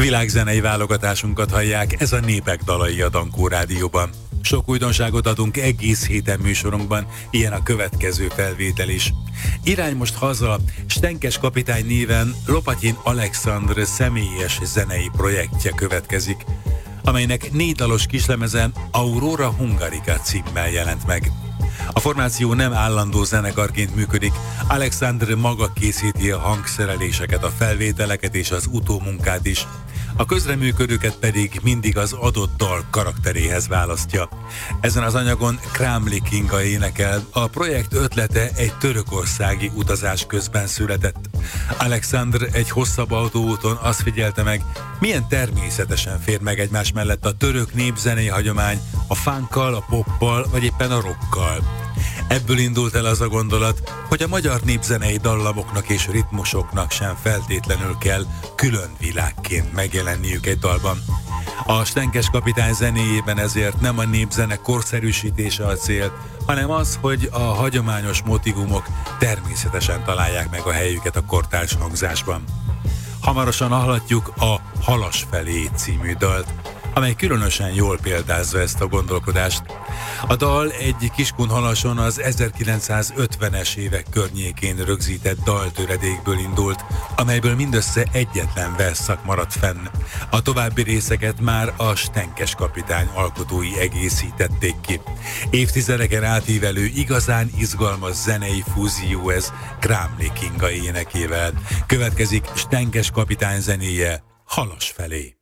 világzenei válogatásunkat hallják, ez a Népek dalai a Dankó Rádióban. Sok újdonságot adunk egész héten műsorunkban, ilyen a következő felvétel is. Irány most haza, Stenkes kapitány néven Lopatyin Alexandr személyes zenei projektje következik, amelynek 4 dalos kislemezen Aurora Hungarica címmel jelent meg. A formáció nem állandó zenekarként működik, Alexandr maga készíti a hangszereléseket, a felvételeket és az utómunkát is. A közreműködőket pedig mindig az adott dal karakteréhez választja. Ezen az anyagon Krámli Kinga énekel, a projekt ötlete egy törökországi utazás közben született. Alexandr egy hosszabb autóúton azt figyelte meg, milyen természetesen fér meg egymás mellett a török népzenei hagyomány a funkkal, a poppal vagy éppen a rockkal. Ebből indult el az a gondolat, hogy a magyar népzenei dallamoknak és ritmusoknak sem feltétlenül kell külön világként megjelenniük egy dalban. A Stenkes kapitány zenéjében ezért nem a népzene korszerűsítése a cél, hanem az, hogy a hagyományos motívumok természetesen találják meg a helyüket a kortárs hangzásban. Hamarosan hallhatjuk a Halas felé című dalt, amely különösen jól példázza ezt a gondolkodást. A dal egy Kiskunhalason az 1950-es évek környékén rögzített daltöredékből indult, amelyből mindössze egyetlen versszak maradt fenn. A további részeket már a Stenkes kapitány alkotói egészítették ki. Évtizedeken átívelő, igazán izgalmas zenei fúzió ez Krámli Kinga énekével. Következik Stenkes kapitány zenéje Halas felé.